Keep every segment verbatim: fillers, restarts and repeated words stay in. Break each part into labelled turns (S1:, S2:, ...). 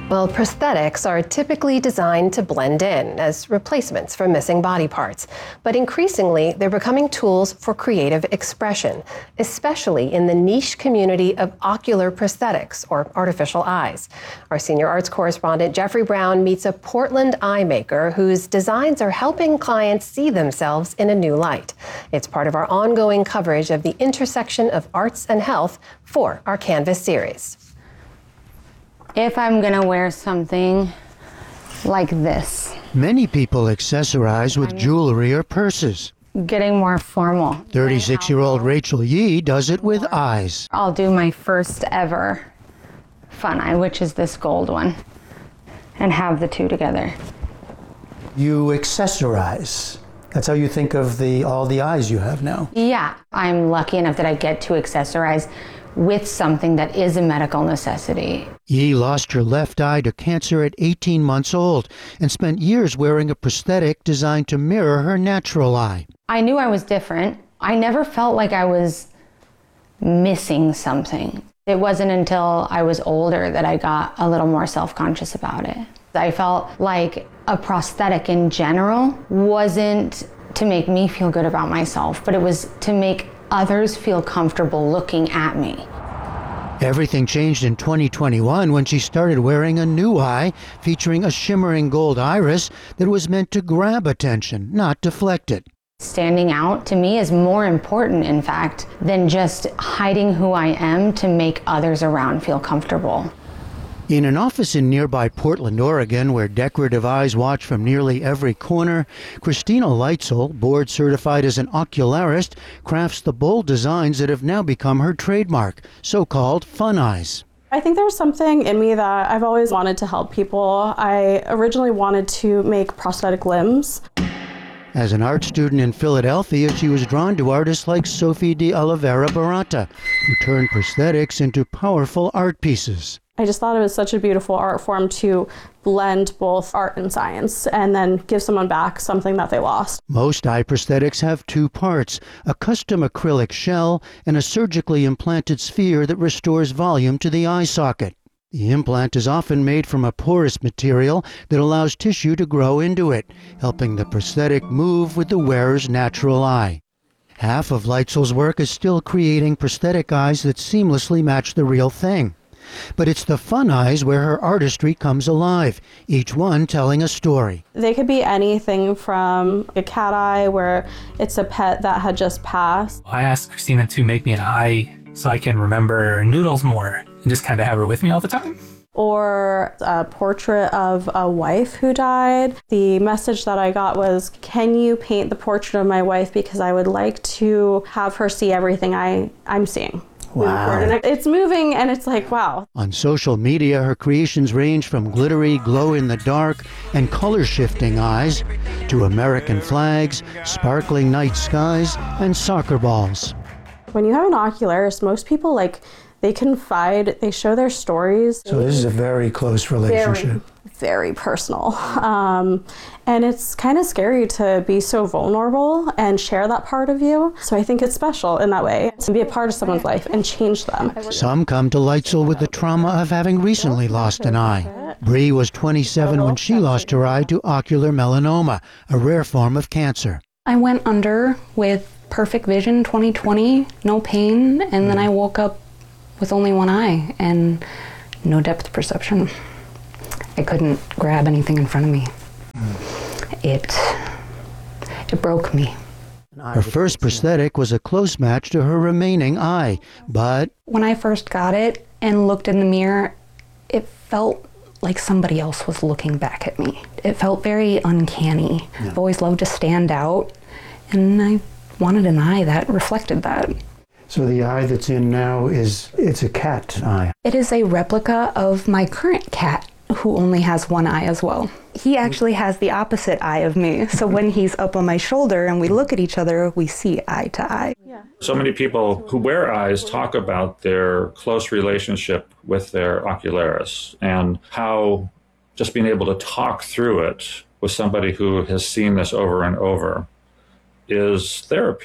S1: Well, prosthetics are typically designed to blend in as replacements for missing body parts. But increasingly, they're becoming tools for creative expression, especially in the niche community of ocular prosthetics, or artificial eyes. Our senior arts correspondent Jeffrey Brown meets a Portland eye maker whose designs are helping clients see themselves in a new light. It's part of our ongoing coverage of the intersection of arts and health for our Canvas series.
S2: If I'm gonna wear something like this.
S3: Many people accessorize with jewelry or purses.
S2: Getting more formal.
S3: thirty-six-year-old Rachel Yee does it with eyes.
S2: I'll do my first ever fun eye, which is this gold one, and have the two together.
S4: You accessorize. That's how you think of the all the eyes you have now.
S2: Yeah, I'm lucky enough that I get to accessorize with something that is a medical necessity.
S3: Yee lost her left eye to cancer at eighteen months old and spent years wearing a prosthetic designed to mirror her natural eye.
S2: I knew I was different. I never felt like I was missing something. It wasn't until I was older that I got a little more self-conscious about it. I felt like a prosthetic in general wasn't to make me feel good about myself, but it was to make others feel comfortable looking at me.
S3: Everything changed in twenty twenty-one when she started wearing a new eye featuring a shimmering gold iris that was meant to grab attention, not deflect it.
S2: Standing out to me is more important, in fact, than just hiding who I am to make others around feel comfortable.
S3: In an office in nearby Portland, Oregon, where decorative eyes watch from nearly every corner, Christina Leitzel, board certified as an ocularist, crafts the bold designs that have now become her trademark, so-called fun eyes.
S5: I think there's something in me that I've always wanted to help people. I originally wanted to make prosthetic limbs.
S3: As an art student in Philadelphia, she was drawn to artists like Sophie de Oliveira Barata, who turned prosthetics into powerful art pieces.
S5: I just thought it was such a beautiful art form to blend both art and science and then give someone back something that they lost.
S3: Most eye prosthetics have two parts, a custom acrylic shell and a surgically implanted sphere that restores volume to the eye socket. The implant is often made from a porous material that allows tissue to grow into it, helping the prosthetic move with the wearer's natural eye. Half of Leitzel's work is still creating prosthetic eyes that seamlessly match the real thing. But it's the fun eyes where her artistry comes alive, each one telling a story.
S5: They could be anything from a cat eye where it's a pet that had just passed.
S6: I asked Christina to make me an eye so I can remember noodles more and just kind of have her with me all the time.
S5: Or a portrait of a wife who died. The message that I got was, can you paint the portrait of my wife because I would like to have her see everything I, I'm seeing.
S4: Wow.
S5: It's moving and it's like, wow.
S3: On social media, her creations range from glittery, glow-in-the-dark, and color-shifting eyes to American flags, sparkling night skies, and soccer balls.
S5: When you have an ocularist, most people, like, they confide, they show their stories.
S4: So this is a very close relationship.
S5: Very, very personal. Um, and it's kind of scary to be so vulnerable and share that part of you. So I think it's special in that way, to be a part of someone's life and change them.
S3: Some come to Leitzel with the trauma of having recently lost an eye. Bree was twenty-seven when she lost her eye to ocular melanoma, a rare form of cancer.
S7: I went under with perfect vision, twenty twenty, no pain, and then I woke up with only one eye and no depth perception. I couldn't grab anything in front of me. It, it broke me.
S3: Her first prosthetic was a close match to her remaining eye, but
S7: when I first got it and looked in the mirror, it felt like somebody else was looking back at me. It felt very uncanny. Yeah. I've always loved to stand out, and I wanted an eye that reflected that.
S4: So the eye that's in now is, it's a cat eye.
S7: It is a replica of my current cat, who only has one eye as well. He actually has the opposite eye of me. So when he's up on my shoulder and we look at each other, we see eye to eye.
S5: Yeah.
S8: So many people who wear eyes talk about their close relationship with their ocularis and how just being able to talk through it with somebody who has seen this over and over is therapy.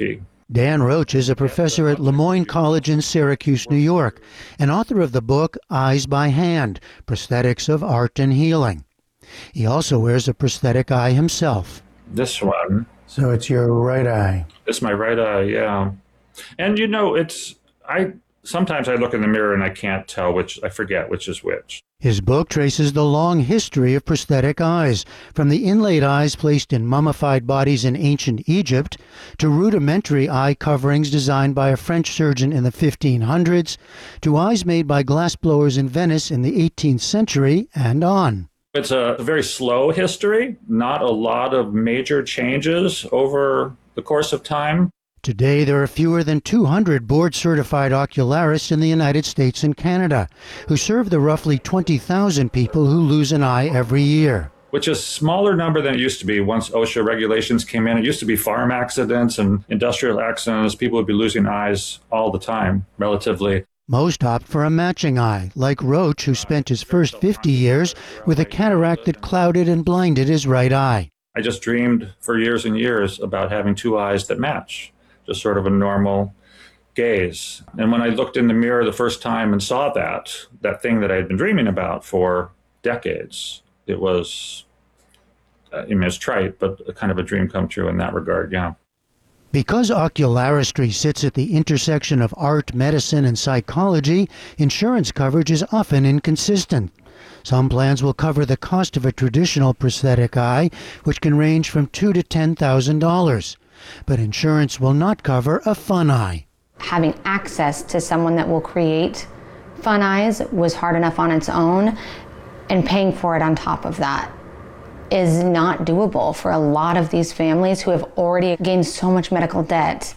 S3: Dan Roach is a professor at Lemoyne College in Syracuse, New York, and author of the book Eyes by Hand, Prosthetics of Art and Healing. He also wears a prosthetic eye himself.
S8: This one.
S4: So it's your right eye.
S8: It's my right eye, yeah. And you know, it's, I, sometimes I look in the mirror and I can't tell which, I forget which is which.
S3: His book traces the long history of prosthetic eyes, from the inlaid eyes placed in mummified bodies in ancient Egypt to rudimentary eye coverings designed by a French surgeon in the fifteen hundreds to eyes made by glassblowers in Venice in the eighteenth century and on.
S8: It's a very slow history, not a lot of major changes over the course of time.
S3: Today, there are fewer than two hundred board-certified ocularists in the United States and Canada, who serve the roughly twenty thousand people who lose an eye every year.
S8: Which is a smaller number than it used to be once OSHA regulations came in. It used to be farm accidents and industrial accidents. People would be losing eyes all the time, relatively.
S3: Most opt for a matching eye, like Roach, who spent his first fifty years with a cataract that clouded and blinded his right eye.
S8: I just dreamed for years and years about having two eyes that match. Just sort of a normal gaze. And when I looked in the mirror the first time and saw that, that thing that I had been dreaming about for decades, it was, I mean, it's trite, but a kind of a dream come true in that regard, yeah.
S3: Because ocularistry sits at the intersection of art, medicine, and psychology, insurance coverage is often inconsistent. Some plans will cover the cost of a traditional prosthetic eye, which can range from two thousand dollars to ten thousand dollars. But insurance will not cover a fun eye.
S2: Having access to someone that will create fun eyes was hard enough on its own, and paying for it on top of that is not doable for a lot of these families who have already gained so much medical debt.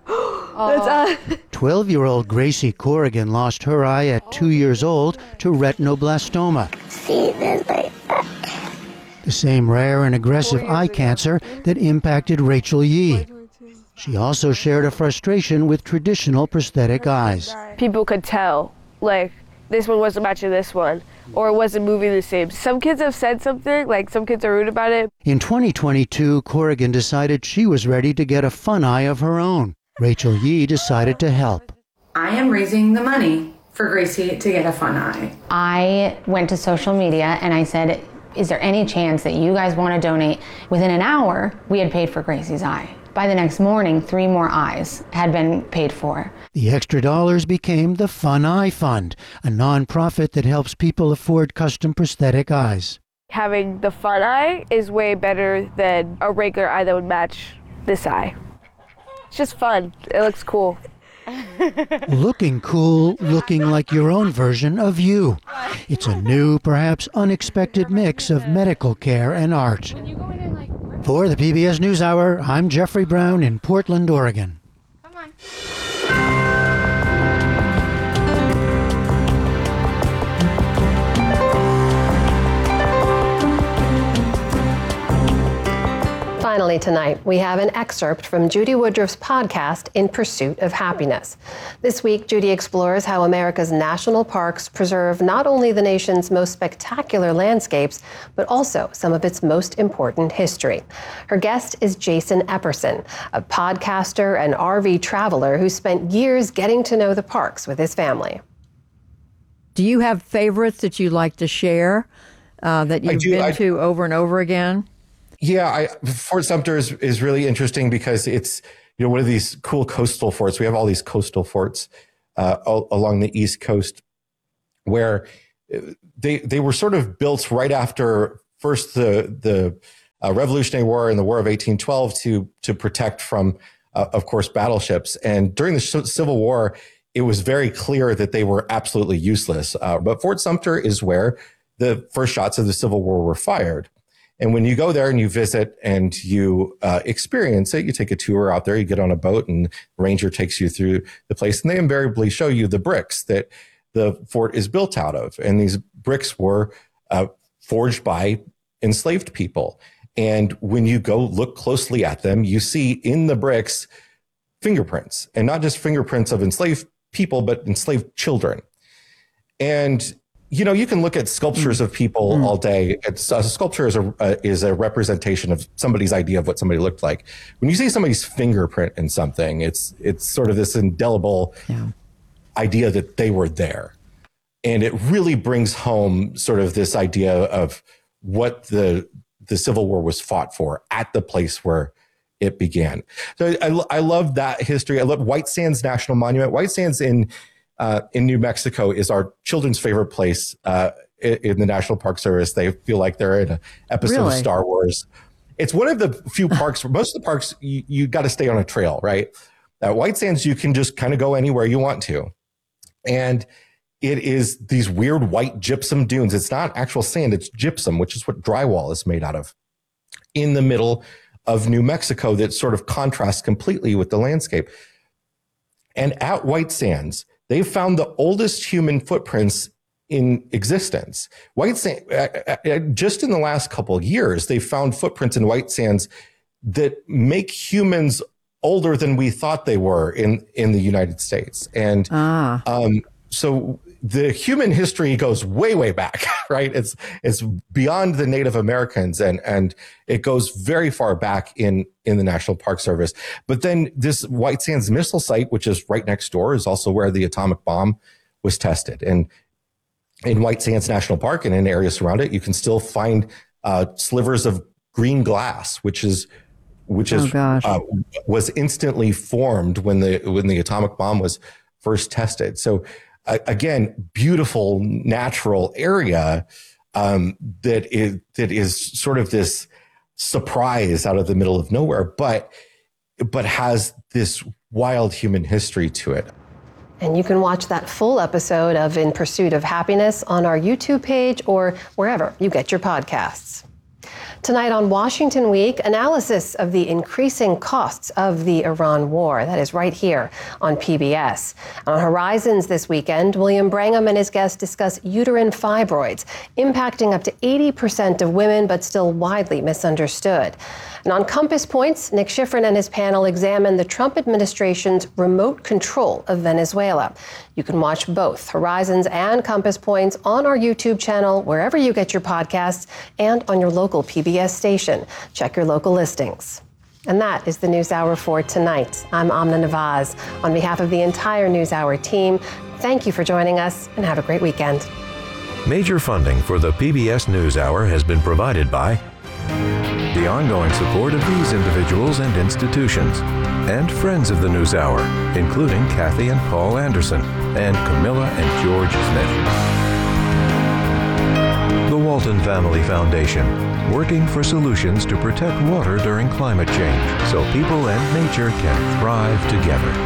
S3: twelve-year-old Gracie Corrigan lost her eye at two years old to retinoblastoma.
S9: See, there's like that.
S3: The same rare and aggressive eye cancer that impacted Rachel Yee. She also shared a frustration with traditional prosthetic eyes.
S10: People could tell, like, this one wasn't matching this one, or it wasn't moving the same. Some kids have said something, like some kids are rude about it.
S3: In twenty twenty-two, Corrigan decided she was ready to get a fun eye of her own. Rachel Yee decided to help.
S11: I am raising the money for Gracie to get a fun eye.
S2: I went to social media and I said, is there any chance that you guys want to donate? Within an hour, we had paid for Gracie's eye. By the next morning, three more eyes had been paid for.
S3: The extra dollars became the Fun Eye Fund, a nonprofit that helps people afford custom prosthetic eyes.
S10: Having the fun eye is way better than a regular eye that would match this eye. It's just fun. It looks cool.
S3: Looking cool, looking like your own version of you. It's a new, perhaps unexpected mix of medical care and art. For the P B S NewsHour, I'm Jeffrey Brown in Portland, Oregon.
S2: Come on.
S1: Finally tonight, we have an excerpt from Judy Woodruff's podcast, In Pursuit of Happiness. This week, Judy explores how America's national parks preserve not only the nation's most spectacular landscapes, but also some of its most important history. Her guest is Jason Epperson, a podcaster and R V traveler who spent years getting to know the parks with his family.
S12: Do you have favorites that you like to share uh, that you've
S13: do,
S12: been
S13: I,
S12: to over and over again?
S13: Yeah, I, Fort Sumter is, is really interesting because it's, you know, one of these cool coastal forts. We have all these coastal forts uh, all, along the East Coast where they they were sort of built right after first the the uh, Revolutionary War and the War of eighteen twelve to to protect from, uh, of course, battleships. And during the Civil War, it was very clear that they were absolutely useless. Uh, but Fort Sumter is where the first shots of the Civil War were fired. And when you go there and you visit and you uh, experience it, you take a tour out there, you get on a boat and the ranger takes you through the place. And they invariably show you the bricks that the fort is built out of. And these bricks were uh, forged by enslaved people. And when you go look closely at them, you see in the bricks fingerprints, and not just fingerprints of enslaved people, but enslaved children. And you know, you can look at sculptures of people mm. all day. It's, a sculpture is a uh, is a representation of somebody's idea of what somebody looked like. When you see somebody's fingerprint in something, it's it's sort of this indelible yeah. idea that they were there. And it really brings home sort of this idea of what the the Civil War was fought for at the place where it began. So I, I love that history. I love White Sands National Monument. White Sands in uh, in New Mexico is our children's favorite place uh, in, in the National Park Service. They feel like they're in an episode really? of Star Wars. It's one of the few parks where most of the parks, you, you got to stay on a trail, right? At White Sands, you can just kind of go anywhere you want to. And it is these weird white gypsum dunes. It's not actual sand, it's gypsum, which is what drywall is made out of, in the middle of New Mexico that sort of contrasts completely with the landscape. And at White Sands, they found the oldest human footprints in existence. White Sands, just in the last couple of years, they found footprints in White Sands that make humans older than we thought they were in, in the United States. And ah. um, so the human history goes way, way back, right? It's it's beyond the Native Americans, and and it goes very far back in in the National Park Service. But then this White Sands Missile Site, which is right next door, is also where the atomic bomb was tested. And in White Sands National Park and in areas around it, you can still find uh, slivers of green glass, which is which is oh, uh, was instantly formed when the when the atomic bomb was first tested. So. Again, beautiful natural area um, that is that is sort of this surprise out of the middle of nowhere, but but has this wild human history to it.
S1: And you can watch that full episode of In Pursuit of Happiness on our YouTube page or wherever you get your podcasts. Tonight on Washington Week, analysis of the increasing costs of the Iran war. That is right here on P B S. On Horizons this weekend, William Brangham and his guests discuss uterine fibroids, impacting up to eighty percent of women, but still widely misunderstood. And on Compass Points, Nick Schifrin and his panel examine the Trump administration's remote control of Venezuela. You can watch both Horizons and Compass Points on our YouTube channel, wherever you get your podcasts, and on your local P B S station. Check your local listings. And that is the NewsHour for tonight. I'm Amna Nawaz. On behalf of the entire NewsHour team, thank you for joining us and have a great weekend.
S14: Major funding for the P B S NewsHour has been provided by the ongoing support of these individuals and institutions, and friends of the NewsHour, including Kathy and Paul Anderson, and Camilla and George Smith. The Walton Family Foundation, working for solutions to protect water during climate change so people and nature can thrive together.